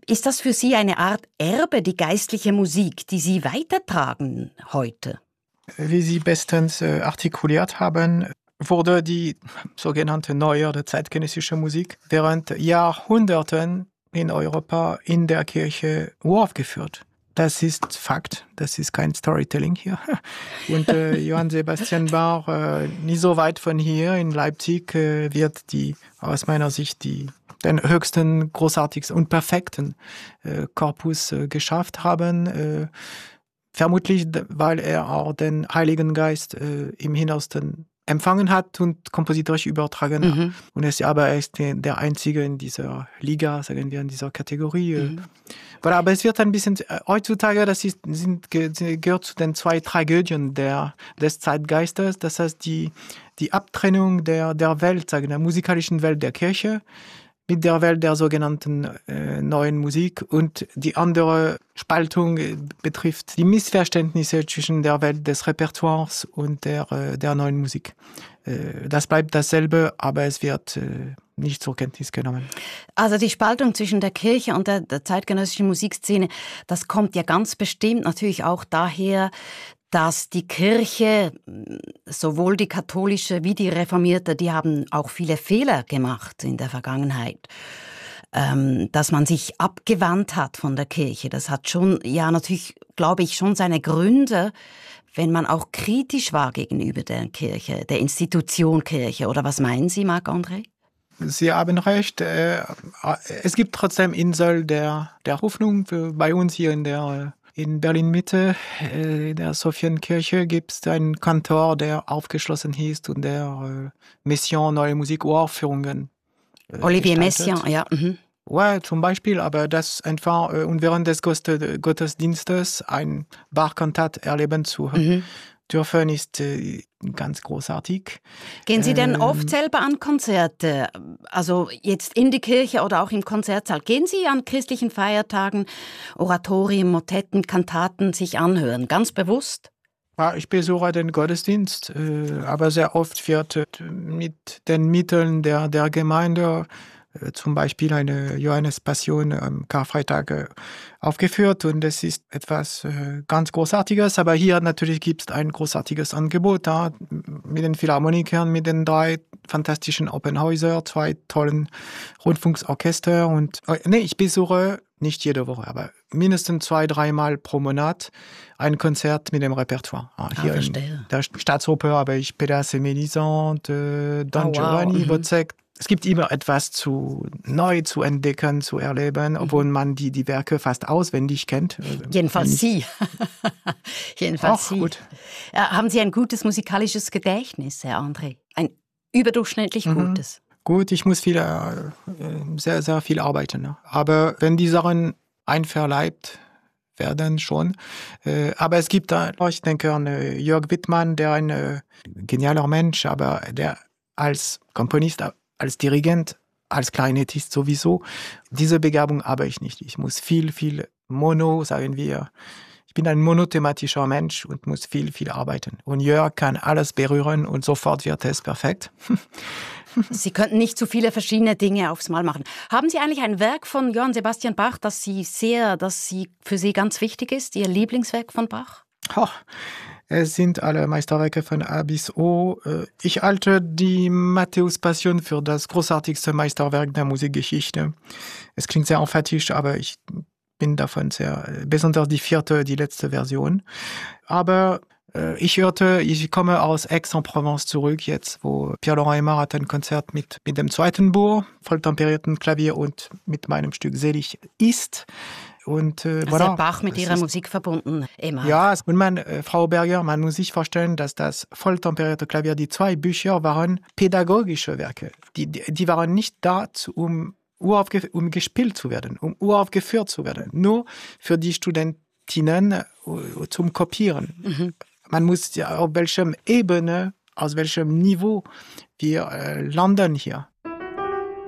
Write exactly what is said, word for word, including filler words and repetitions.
Ist das für Sie eine Art Erbe, die geistliche Musik, die Sie weitertragen heute? Wie Sie bestens äh, artikuliert haben, wurde die sogenannte neue oder zeitgenössische Musik während Jahrhunderten in Europa in der Kirche uraufgeführt. Das ist Fakt, das ist kein Storytelling hier. Und äh, Johann Sebastian Bach, äh, nicht so weit von hier in Leipzig, äh, wird die, aus meiner Sicht, die, den höchsten, großartigsten und perfekten äh, Korpus äh, geschafft haben. Äh, vermutlich, weil er auch den Heiligen Geist äh, im Innersten empfangen hat und kompositorisch übertragen. Mhm. Und er ist aber er ist der Einzige in dieser Liga, sagen wir, in dieser Kategorie. Mhm. Voilà, aber es wird ein bisschen, heutzutage, das ist, sind, gehört zu den zwei Tragödien der, des Zeitgeistes. Das heißt, die, die Abtrennung der, der Welt, sagen wir, der musikalischen Welt der Kirche mit der Welt der sogenannten äh, neuen Musik, und die andere Spaltung äh, betrifft die Missverständnisse zwischen der Welt des Repertoires und der, äh, der neuen Musik. Äh, das bleibt dasselbe, aber es wird äh, nicht zur Kenntnis genommen. Also die Spaltung zwischen der Kirche und der, der zeitgenössischen Musikszene, das kommt ja ganz bestimmt natürlich auch daher, dass die Kirche, sowohl die katholische wie die reformierte, die haben auch viele Fehler gemacht in der Vergangenheit. Ähm, dass man sich abgewandt hat von der Kirche, das hat schon, ja natürlich, glaube ich, schon seine Gründe, wenn man auch kritisch war gegenüber der Kirche, der Institution Kirche. Oder was meinen Sie, Marc-André? Sie haben recht. Es gibt trotzdem Insel der, der Hoffnung. Für, bei uns hier in der In Berlin-Mitte, in der Sophienkirche, gibt es einen Kantor, der aufgeschlossen ist und der äh, Mission Neue Musik Uraufführungen äh, Olivier Messiaen, ja. Mhm. Ja, zum Beispiel, aber das einfach, äh, und während des Gottesdienstes ein Bach-Kantat erleben zu mhm. dürfen, ist äh, ganz großartig. Gehen Sie denn ähm, oft selber an Konzerte? Also jetzt in die Kirche oder auch im Konzertsaal? Gehen Sie an christlichen Feiertagen Oratorien, Motetten, Kantaten sich anhören? Ganz bewusst? Ja, ich besuche den Gottesdienst, äh, aber sehr oft wird äh, mit den Mitteln der, der Gemeinde zum Beispiel eine Johannespassion am Karfreitag äh, aufgeführt, und es ist etwas äh, ganz Großartiges, aber hier natürlich gibt es ein großartiges Angebot, ja, mit den Philharmonikern, mit den drei fantastischen Opernhäusern, zwei tollen Rundfunkorchester, und äh, nee, ich besuche nicht jede Woche, aber mindestens zwei, dreimal pro Monat ein Konzert mit dem Repertoire. Ah, hier ah, in der Staatsoper habe ich Pédasse et Mélisande, äh, Don oh, Giovanni, wow. Wozzeck. Es gibt immer etwas zu neu zu entdecken, zu erleben, obwohl man die, die Werke fast auswendig kennt. Jedenfalls Sie. Jedenfalls Auch Sie. Gut. Ja, haben Sie ein gutes musikalisches Gedächtnis, Herr André? Ein überdurchschnittlich mhm. gutes? Gut, ich muss viel, äh, sehr, sehr viel arbeiten. Ne? Aber wenn die Sachen einverleibt werden schon. Äh, aber es gibt da, ich denke an äh, Jörg Wittmann, der ein äh, genialer Mensch, aber der als Komponist, als Dirigent, als Klarinettist sowieso, diese Begabung habe ich nicht. Ich muss viel, viel Mono, sagen wir, ich bin ein monothematischer Mensch und muss viel, viel arbeiten. Und Jörg kann alles berühren und sofort wird es perfekt. Sie könnten nicht zu viele verschiedene Dinge aufs Mal machen. Haben Sie eigentlich ein Werk von Johann Sebastian Bach, das Sie sehr, das Sie, für Sie ganz wichtig ist, Ihr Lieblingswerk von Bach? Oh. Es sind alle Meisterwerke von A bis O. Ich halte die Matthäus-Passion für das großartigste Meisterwerk der Musikgeschichte. Es klingt sehr emphatisch, aber ich bin davon sehr, besonders die vierte, die letzte Version. Aber äh, ich hörte, ich komme aus Aix-en-Provence zurück jetzt, wo Pierre-Laurent Aimard hat ein Konzert mit, mit dem zweiten Buch, volltemperierten Klavier und mit meinem Stück Selig ist. Und, äh, also voilà. Bach mit ihrer ist, Musik verbunden, immer. Ja, und man, äh, Frau Berger, man muss sich vorstellen, dass das volltemperierte Klavier, die zwei Bücher waren pädagogische Werke. Die, die, die waren nicht da, zu, um, uraufge- um gespielt zu werden, um uraufgeführt zu werden. Nur für die Studentinnen äh, zum Kopieren. Mhm. Man muss ja auf welchem Ebene, aus welchem Niveau wir äh, landen hier.